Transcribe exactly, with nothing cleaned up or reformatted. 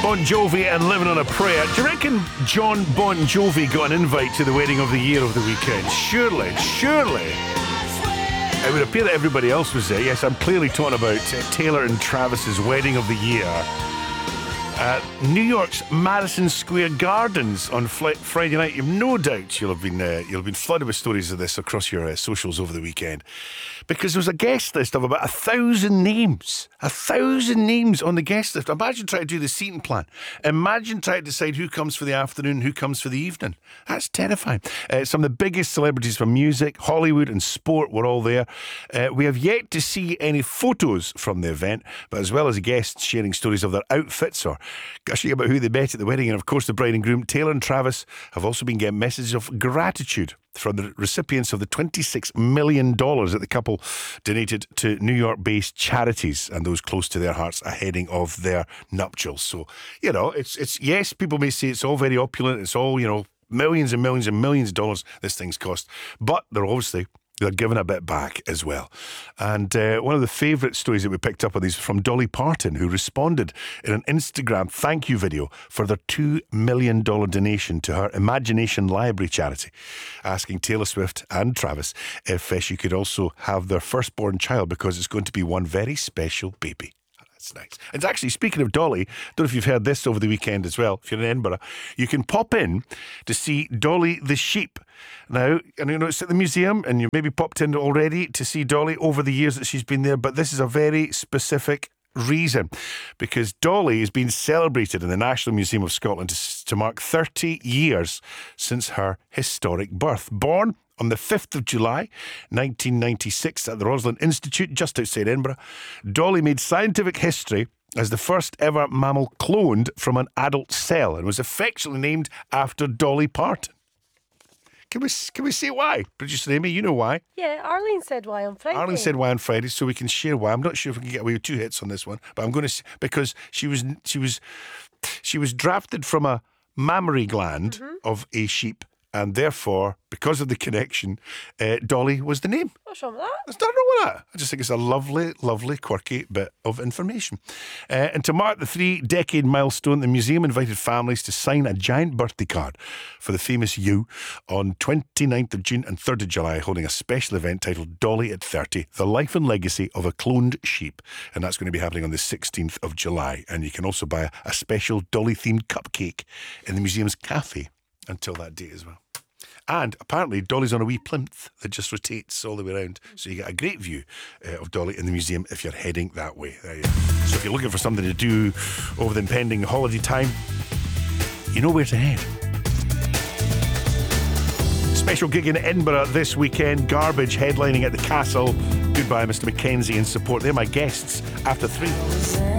Bon Jovi and Living on a Prayer. Do you reckon John Bon Jovi got an invite to the wedding of the year of the weekend? Surely, surely. It would appear that everybody else was there. Yes, I'm clearly talking about uh, Taylor and Travis's wedding of the year at New York's Madison Square Gardens on fl- Friday night. You've no doubt you'll have been uh, you'll have been flooded with stories of this across your uh, socials over the weekend, because there was a guest list of about a thousand names, a thousand names on the guest list. Imagine trying to do the seating plan. Imagine trying to decide who comes for the afternoon, who comes for the evening. That's terrifying. Uh, some of the biggest celebrities from music, Hollywood and sport were all there. Uh, we have yet to see any photos from the event, but as well as guests sharing stories of their outfits or gushing about who they met at the wedding. And of course the bride and groom, Taylor and Travis, have also been getting messages of gratitude from the recipients of the twenty-six million dollars that the couple donated to New York-based charities and those close to their hearts ahead of their nuptials. So, you know, it's, it's yes, people may say it's all very opulent, it's all, you know, millions and millions and millions of dollars this thing's cost, but they're obviously they're giving a bit back as well. And uh, one of the favourite stories that we picked up on these was from Dolly Parton, who responded in an Instagram thank you video for their two million dollars donation to her Imagination Library charity, asking Taylor Swift and Travis if uh, she could also have their firstborn child, because it's going to be one very special baby. That's nice. And actually, speaking of Dolly, don't know if you've heard this over the weekend as well. If you're in Edinburgh, you can pop in to see Dolly the sheep. Now, and you know, it's at the museum, and you maybe popped in already to see Dolly over the years that she's been there, but this is a very specific reason, because Dolly has been celebrated in the National Museum of Scotland to, to mark thirty years since her historic birth. Born on the fifth of July, nineteen ninety-six, at the Roslin Institute, just outside Edinburgh, Dolly made scientific history as the first ever mammal cloned from an adult cell, and was affectionately named after Dolly Parton. Can we can we say why? Producer Amy, you know why. Yeah, Arlene said why on Friday. Arlene said why on Friday, so we can share why. I'm not sure if we can get away with two hits on this one, but I'm going to, because she was she was she was drafted from a mammary gland mm-hmm. of a sheep, and therefore, because of the connection, uh, Dolly was the name. What's wrong with that? There's nothing wrong with that. I just think it's a lovely, lovely, quirky bit of information. Uh, and to mark the three-decade milestone, the museum invited families to sign a giant birthday card for the famous you on twenty-ninth of June and third of July, holding a special event titled Dolly at thirty, The Life and Legacy of a Cloned Sheep. And that's going to be happening on the sixteenth of July. And you can also buy a, a special Dolly-themed cupcake in the museum's cafe until that date as well. And apparently Dolly's on a wee plinth that just rotates all the way around, so you get a great view uh, of Dolly in the museum if you're heading that way. There you go. So if you're looking for something to do over the impending holiday time, you know where to head. Special gig in Edinburgh this weekend. Garbage headlining at the Castle. Goodbye, Mister Mackenzie and support. They're my guests after three.